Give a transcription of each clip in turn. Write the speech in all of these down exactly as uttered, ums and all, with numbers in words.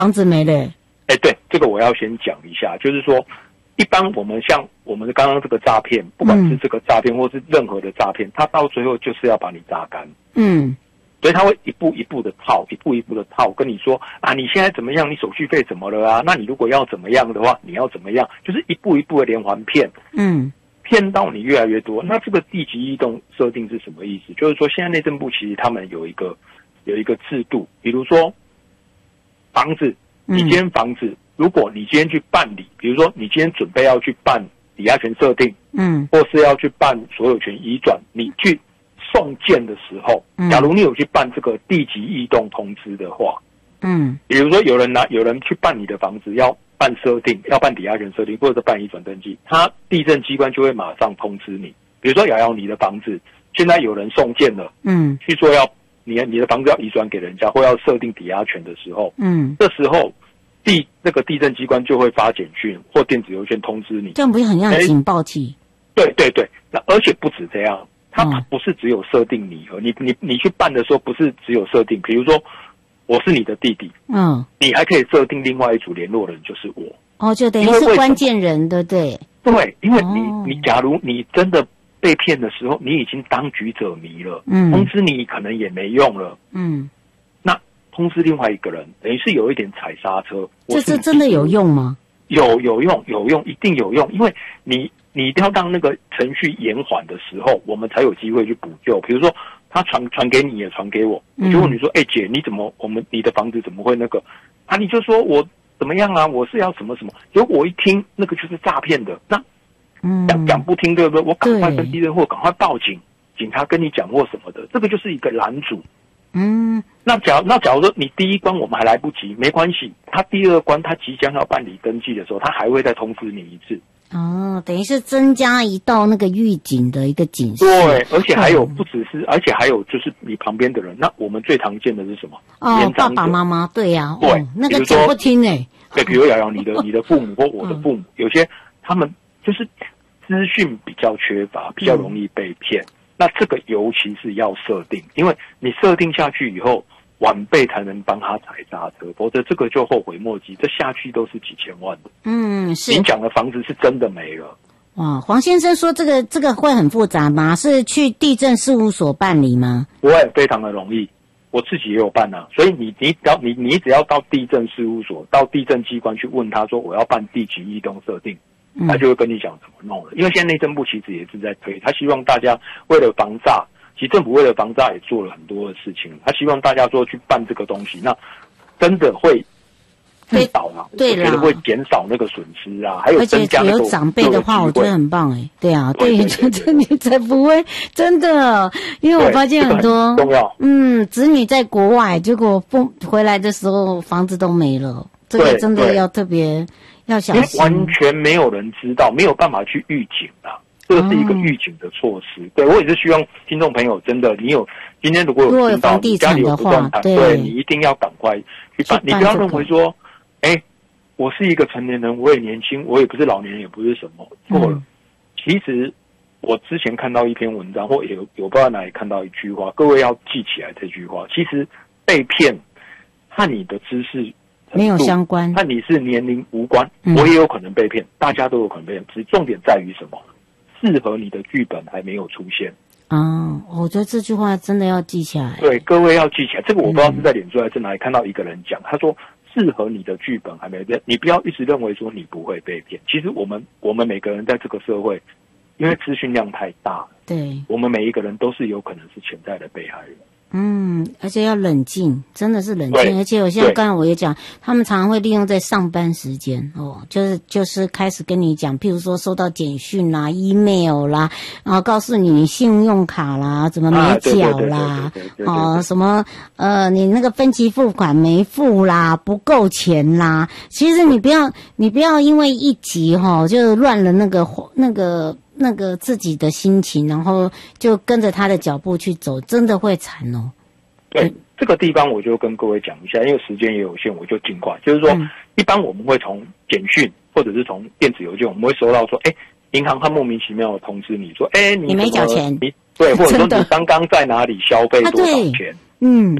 房子没了。 哎，对，这个我要先讲一下，就是说，一般我们像我们刚刚这个诈骗，不管是这个诈骗或是任何的诈骗，它到最后就是要把你榨干。嗯。所以他会一步一步的套，一步一步的套，跟你说啊，你现在怎么样？你手续费怎么了啊？那你如果要怎么样的话，你要怎么样？就是一步一步的连环骗，嗯，骗到你越来越多。那这个地籍异动设定是什么意思？就是说，现在内政部其实他们有一个有一个制度，比如说房子，你今天房子，如果你今天去办理，比如说你今天准备要去办抵押权设定，嗯，或是要去办所有权移转，你去送件的时候，假如你有去办这个地籍异动通知的话，嗯，比如说有人拿有人去办你的房子，要办设定，要办抵押权设定，或者是办移转登记，他地政机关就会马上通知你。比如说瑶瑶，你的房子现在有人送件了，嗯，去说要你你的房子要移转给人家，或要设定抵押权的时候，嗯，这时候地那个地政机关就会发简讯或电子邮件通知你， 这样不是很像警报器？ 对对对，那而且不止这样。它不是只有设定你，你你你去办的时候不是只有设定，比如说我是你的弟弟，嗯，你还可以设定另外一组联络人就是我， 哦，就等于是关键人，对不对？ 对，因为你你假如你真的被骗的时候，你已经当局者迷了，嗯，通知你可能也没用了，嗯，那通知另外一个人，等于是有一点踩刹车。 这这真的有用吗？ 有有用有用，一定有用，因为你。你一定要让那个程序延缓的时候，我们才有机会去补救。比如说，他传传给你也传给我，我就问你说：“哎、欸，姐，你怎么我们你的房子怎么会那个？”啊，你就说我怎么样啊？我是要什么什么？结果我一听，那个就是诈骗的。那讲讲不听，对不对？我赶快跟地震或赶快报警，警察跟你讲或什么的，这个就是一个拦阻。嗯，那假那假如说你第一关我们还来不及，没关系，他第二关他即将要办理登记的时候，他还会再通知你一次。 哦，等于是增加一道那个预警的一个警示。 对，而且还有不只是，嗯、而且还有就是你旁边的人。那我们最常见的是什么？ 哦，爸爸妈妈，对呀、啊， 对， 哦、那个讲不听哎、欸。 对，比如瑶瑶，你的你的父母或我的父母，嗯、有些他们就是资讯比较缺乏，比较容易被骗。嗯、那这个尤其是要设定，因为你设定下去以后。晚辈才能帮他踩刹车，否则这个就后悔莫及，这下去都是几千万的。嗯，是。您讲的房子是真的没了。 哇，黄先生说这个这个会很复杂吗？是去地政事务所办理吗？ 不会，非常的容易。我自己也有办啊，所以你你只要你你只要到地政事务所，到地政机关去问他说我要办地籍异动设定，嗯、他就会跟你讲怎么弄了。因为现在内政部其实也是在推，他希望大家为了防诈。其实政府为了防诈也做了很多的事情，他希望大家说去办这个东西，那真的会至少啊， 对， 我觉得会减少那个损失啊，还有增加那个。 而且有长辈的话，我觉得很棒哎，对啊，对，这你才不会真的，因为我发现很多重要， 嗯，子女在国外，结果父回来的时候房子都没了，这个真的要特别要小心， 完全没有人知道，没有办法去预警啊。这个是一个预警的措施，对我也是希望听众朋友真的，你有今天如果有听到你家里有不动产，对你一定要赶快去办，你不要认为说，哎，我是一个成年人，我也年轻，我也不是老年人，也不是什么错了。嗯、其实我之前看到一篇文章，或有有不知道哪里看到一句话，各位要记起来这句话。其实被骗和你的知识没有相关， 和你是年龄无关，嗯、我也有可能被骗，大家都有可能被骗，只是重点在于什么？适合你的剧本还没有出现啊！我觉得这句话真的要记起来。 对，各位要记起来。这个我不知道是在脸书还是哪里看到一个人讲，他说适合你的剧本还没变，你不要一直认为说你不会被骗。其实我们我们每个人在这个社会，因为资讯量太大了， 对， 我们每一个人都是有可能是潜在的被害人。 嗯，而且要冷静，真的是冷静。而且我现在刚才我也讲，他们常常会利用在上班时间哦，就是就是开始跟你讲，譬如说收到简讯啦、email 啦，然后告诉你你信用卡啦怎么没缴啦，哦什么呃你那个分期付款没付啦，不够钱啦。其实你不要你不要因为一急哈、哦、就乱了那个那个。那个自己的心情，然后就跟着他的脚步去走，真的会惨哦。 对，这个地方我就跟各位讲一下，因为时间也有限，我就尽快。就是说，嗯、一般我们会从简讯或者是从电子邮件，我们会收到说，哎，银行它莫名其妙的通知你说，哎，你你没缴钱， 你对，或者说你刚刚在哪里消费多少钱？ 啊、嗯， 对。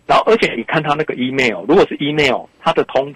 然后而且你看他那个 email， 如果是 email， 他的通